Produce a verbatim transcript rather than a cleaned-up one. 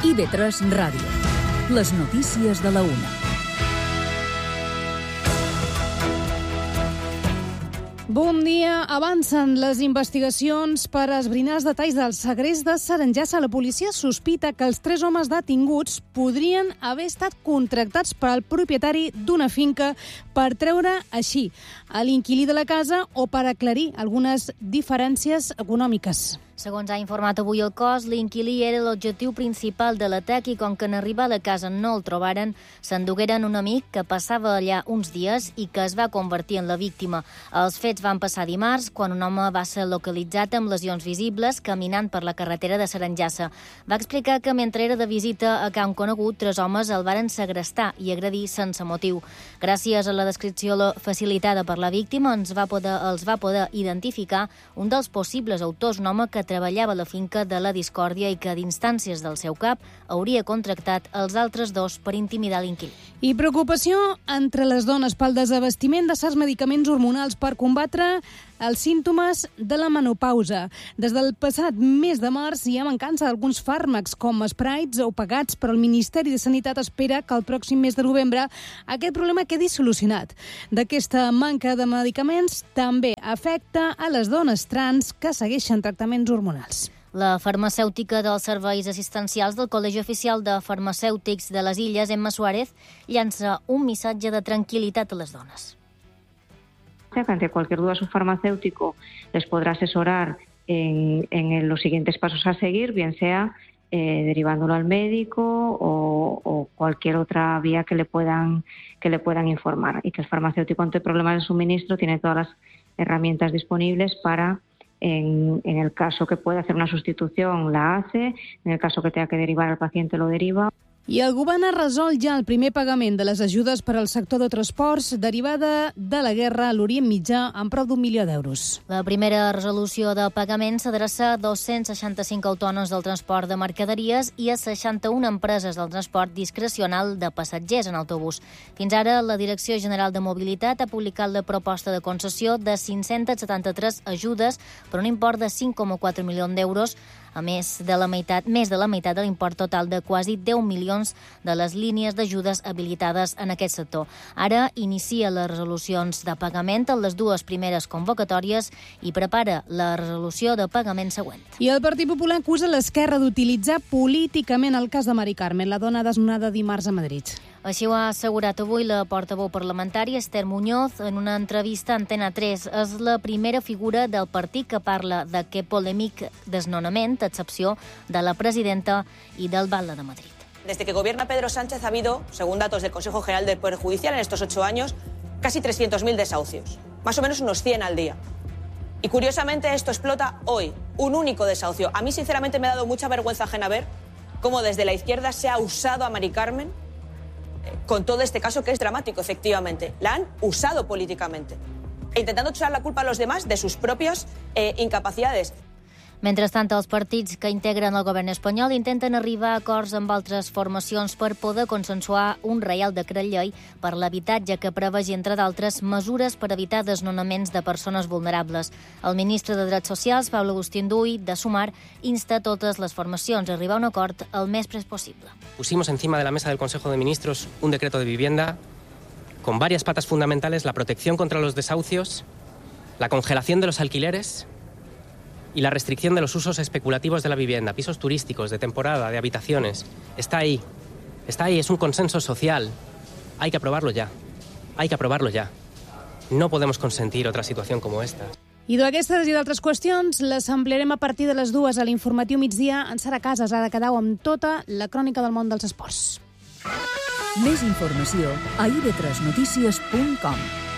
I V tres Ràdio. Les notícies de la una. Bon dia. Avancen les investigacions per esbrinar els detalls del segrest de Serengassa. La policia sospita que els tres homes detinguts podrien haver estat contractats pel propietari d'una finca per treure així a l'inquilí de la casa o per aclarir algunes diferències econòmiques. Segons ha informat avui el cos, l'inquilí era l'objectiu principal de l'atac i com que en arribar a la casa no el trobaren, s'endugueren un amic que passava allà uns dies i que es va convertir en la víctima. Els fets van passar dimarts, quan un home va ser localitzat amb lesions visibles caminant per la carretera de Serengassa. Va explicar que mentre era de visita a Can Conegut, tres homes el varen segrestar i agredir sense motiu. Gràcies a la descripció facilitada per la víctima, ens va poder, els va poder identificar un dels possibles autors, un home que treballava a la finca de la Discòrdia i que, d'instàncies del seu cap, hauria contractat els altres dos per intimidar l'inquilí. I preocupació entre les dones pel desabastiment de certs medicaments hormonals per combatre els símptomes de la menopausa. Des del passat mes de març hi ha mancança d'alguns fàrmacs com sprays o pagats, però el Ministeri de Sanitat espera que el pròxim mes de novembre aquest problema quedi solucionat. D'aquesta manca de medicaments també afecta a les dones trans que segueixen tractaments hormonals. La farmacèutica dels serveis assistencials del Col·legi Oficial de Farmacèutics de les Illes, Emma Suárez, llança un missatge de tranquil·litat a les dones. Ante cualquier duda, su farmacéutico les podrá asesorar en, en los siguientes pasos a seguir, bien sea eh, derivándolo al médico o, o cualquier otra vía que le puedan que le puedan informar. Y que el farmacéutico, ante problemas de suministro, tiene todas las herramientas disponibles para, en, en el caso que pueda hacer una sustitución, la hace, en el caso que tenga que derivar al paciente, lo deriva. I el govern ha resolt ja el primer pagament de les ajudes per al sector de transports derivada de la guerra a l'Orient Mitjà amb prop d'un milió d'euros. La primera resolució de pagament s'adreça a dos-cents seixanta-cinc autònoms del transport de mercaderies i a seixanta-una empreses del transport discrecional de passatgers en autobús. Fins ara, la Direcció General de Mobilitat ha publicat la proposta de concessió de cinc-cents setanta-tres ajudes per un import de cinc coma quatre milions d'euros, a més de la meitat, més de la meitat de l'import total de quasi deu milions de les línies d'ajudes habilitades en aquest sector. Ara inicia les resolucions de pagament en les dues primeres convocatòries i prepara la resolució de pagament següent. I el Partit Popular acusa l'Esquerra d'utilitzar políticament el cas de Mari Carmen, la dona desnonada dimarts a Madrid. Així ho ha assegurat avui la portaveu parlamentària Esther Muñoz en una entrevista a Antena tres. És la primera figura del partit que parla d'aquest polèmic desnonament, a excepció de la presidenta i del Batlle de Madrid. Desde que gobierna Pedro Sánchez ha habido, según datos del Consejo General del Poder Judicial, en estos ocho años, casi trescientos mil desahucios. Más o menos unos cien al día. Y curiosamente esto explota hoy, un único desahucio. A mí sinceramente me ha dado mucha vergüenza ajena ver cómo desde la izquierda se ha usado a Mari Carmen con todo este caso que es dramático, efectivamente. La han usado políticamente, intentando echar la culpa a los demás de sus propias eh, incapacidades. Mentrestant, els partits que integren el govern espanyol intenten arribar a acords amb altres formacions per poder consensuar un reial decret llei per l'habitatge que prevegi, entre d'altres, mesures per evitar desnonaments de persones vulnerables. El ministre de Drets Socials, Pablo Agustín Duy, de Sumar, insta a totes les formacions a arribar a un acord el més prest possible. Pusimos encima de la mesa del Consejo de Ministros un decreto de vivienda con varias patas fundamentales: la protección contra los desahucios, la congelación de los alquileres y la restricción de los usos especulativos de la vivienda, pisos turísticos, de temporada, de habitaciones. Está ahí, está ahí, es un consenso social. Hay que aprobarlo ya, hay que aprobarlo ya. No podemos consentir otra situación como esta. I d'aquestes i d'altres qüestions les ampliarem a partir de les dues a l'informatiu migdia. En Sara Casas ha de quedar amb tota la crònica del món dels esports. Més informació a i ve tres notícies punt com.